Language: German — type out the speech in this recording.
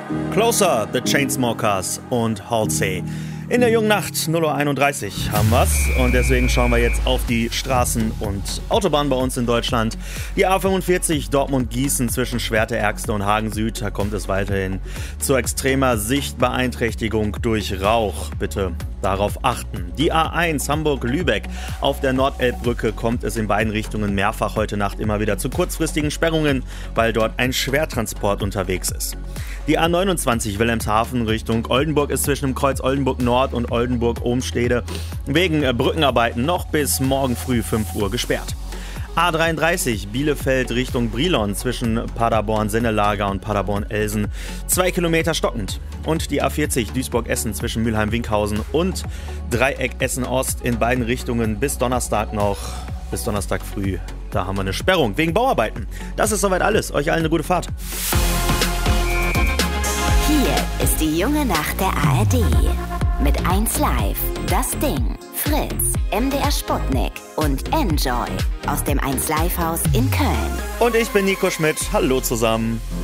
Closer, The Chainsmokers und Halsey. In der jungen Nacht, 0:31 Uhr haben wir's und deswegen schauen wir jetzt auf die Straßen und Autobahnen bei uns in Deutschland. Die A45 Dortmund-Gießen zwischen Schwerte-Ergste und Hagen-Süd, da kommt es weiterhin zu extremer Sichtbeeinträchtigung durch Rauch. Bitte darauf achten. Die A1 Hamburg-Lübeck auf der Nordelbbrücke kommt es in beiden Richtungen mehrfach heute Nacht immer wieder zu kurzfristigen Sperrungen, weil dort ein Schwertransport unterwegs ist. Die A29 Wilhelmshaven Richtung Oldenburg ist zwischen dem Kreuz Oldenburg Nord und Oldenburg-Ohmstede wegen Brückenarbeiten noch bis morgen früh 5 Uhr gesperrt. A33 Bielefeld Richtung Brilon zwischen Paderborn-Sennelager und Paderborn-Elsen 2 Kilometer stockend. Und die A40 Duisburg-Essen zwischen Mülheim-Winkhausen und Dreieck Essen-Ost in beiden Richtungen bis Donnerstag früh. Da haben wir eine Sperrung wegen Bauarbeiten. Das ist soweit alles. Euch allen eine gute Fahrt. Hier ist die junge Nacht der ARD. Mit 1Live, Das Ding, Fritz, MDR Sputnik und Enjoy aus dem 1Live-Haus in Köln. Und ich bin Nico Schmidt. Hallo zusammen.